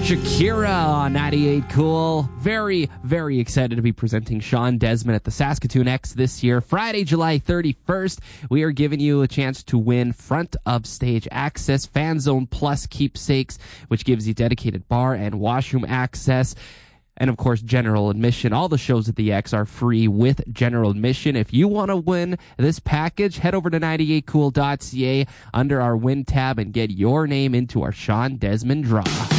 Shakira on 98 Cool. Very, very excited to be presenting Sean Desmond at the Saskatoon X this year. Friday, July 31st, we are giving you a chance to win front of stage access, Fan Zone Plus keepsakes, which gives you dedicated bar and washroom access. And, of course, general admission. All the shows at the X are free with general admission. If you want to win this package, head over to 98cool.ca under our win tab and get your name into our Sean Desmond draw.